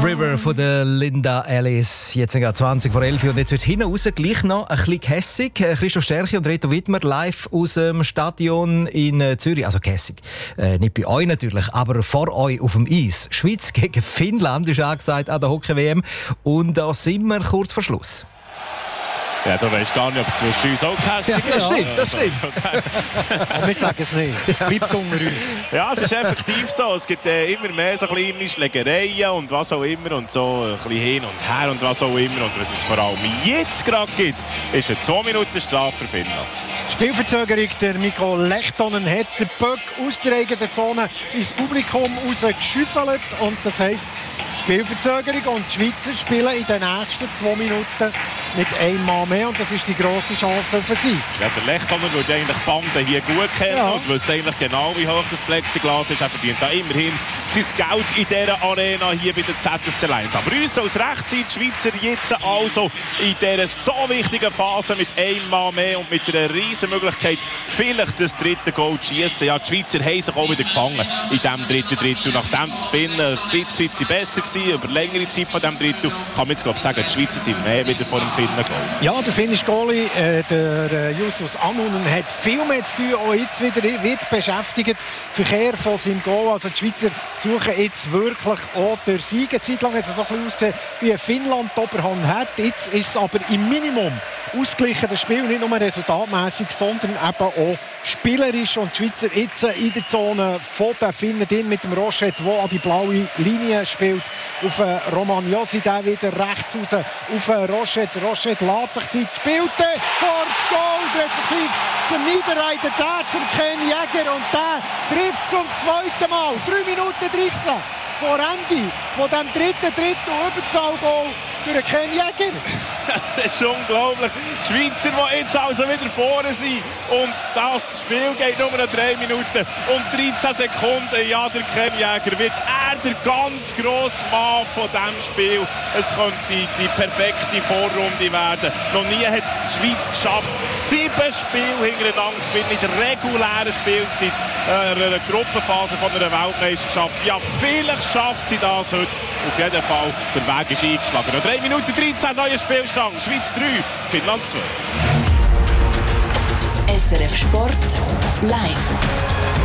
River von der Linda Ellis. Jetzt sind 20 vor 11 und jetzt wird es hinten raus gleich noch ein bisschen kässig. Christoph Stärchi und Reto Wittmer live aus dem Stadion in Zürich. Also kässig. Nicht bei euch natürlich, aber vor euch auf dem Eis. Schweiz gegen Finnland ist angesagt an der Hockey-WM. Und da sind wir kurz vor Schluss. Ja, du weißt gar nicht, ob es zwischen uns auch kässig ist. Das stimmt. Aber wir sagen es nicht. Bleibt unter uns. Ja, es ist effektiv so. Es gibt immer mehr so kleine Schlägereien und was auch immer und so ein bisschen hin und her und was auch immer. Und was es vor allem jetzt gerade gibt, ist eine 2 Minuten Strafe für Finnland. Spielverzögerung, der Mikko Lehtonen hat den Puck aus der eigenen Zone ins Publikum rausgeschüffelt. Und das heisst Spielverzögerung und die Schweizer spielen in den nächsten 2 Minuten mit einem Mann mehr und das ist die grosse Chance für sie. Ja, der Lehtonen würde eigentlich die Bande hier gut kennen und wüsste eigentlich genau, wie hoch das Plexiglas ist. Er verdient da immerhin sein Geld in dieser Arena hier bei der ZSC Lions. Aber uns als Rechtszeit Schweizer jetzt also in dieser so wichtigen Phase mit einem Mann mehr und mit einer riesen Möglichkeit, vielleicht das dritte Goal zu schießen. Ja, die Schweizer haben sich auch wieder gefangen in diesem dritten Drittel. Nachdem die Finnen ein bisschen besser waren, über längere Zeit von diesem Drittel, kann man jetzt sagen, die Schweizer sind mehr wieder vor dem Finnen Goal. Ja, der finnische Goalie, der Justus Annunen, hat viel mehr zu tun. Auch jetzt wieder wird beschäftigt. Verkehr von seinem Goal. Also die Schweizer suchen jetzt wirklich auch den Sieg. Eine Zeit lang hat es so ein bisschen ausgesehen, wie Finnland die Oberhand hat. Jetzt ist es aber im Minimum ausgeglichen, das Spiel, nicht nur resultatmäßig, sondern eben auch spielerisch. Und die Schweizer jetzt in der Zone von den Finnen drin mit dem Roschet, der an die blaue Linie spielt. Auf Roman Josi, der wieder rechts raus auf Roschet. Roschet lässt sich Zeit, spielte vor das Goal, respektive zum Niederreiter, der zum Ken Jäger und der trifft zum zweiten Mal. 3 Minuten 13 vor Ende von dem dritten Überzahlgoal durch Ken Jäger. Das ist unglaublich. Die Schweizer, die jetzt also wieder vorne sind. Und das Spiel geht nur noch 3 Minuten und 13 Sekunden. Ja, der Ken Jäger wird der ganz grosse Mann von diesem Spiel. Es könnte die perfekte Vorrunde werden. Noch nie hat es die Schweiz geschafft, 7 Spiele hintereinander zu gewinnen in der regulären Spielzeit. Einer Gruppenphase von einer Weltmeisterschaft. Ja, vielleicht schafft sie das heute. Auf jeden Fall, der Weg ist eingeschlagen. Noch 3 Minuten 13, neuer Spielstand. Schweiz 3, Finnland 2. SRF Sport live.